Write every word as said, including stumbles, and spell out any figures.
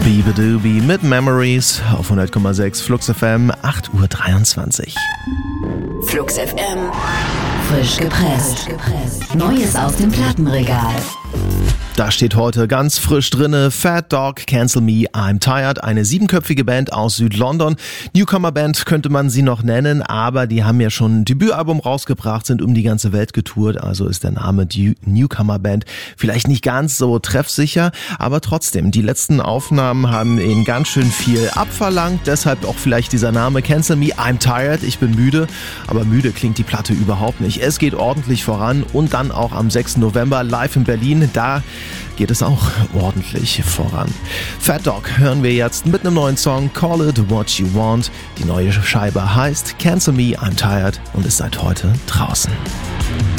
Beabadoobie mit Memories auf hundert Komma sechs Flux F M, acht Uhr dreiundzwanzig. Flux F M. Frisch gepresst. Neues aus dem Plattenregal. Da steht heute ganz frisch drinne Fat Dog, Cancel Me, I'm Tired, eine siebenköpfige Band aus Südlondon. Newcomer-Band könnte man sie noch nennen, aber die haben ja schon ein Debütalbum rausgebracht, sind um die ganze Welt getourt, also ist der Name die Newcomer-Band vielleicht nicht ganz so treffsicher, aber trotzdem, die letzten Aufnahmen haben ihnen ganz schön viel abverlangt, deshalb auch vielleicht dieser Name Cancel Me, I'm Tired, ich bin müde, aber müde klingt die Platte überhaupt nicht. Es geht ordentlich voran und dann auch am sechsten November live in Berlin, da geht es auch ordentlich voran. Fat Dog hören wir jetzt mit einem neuen Song, Call It What You Want. Die neue Scheibe heißt Cancel Me, I'm Tired und ist seit heute draußen.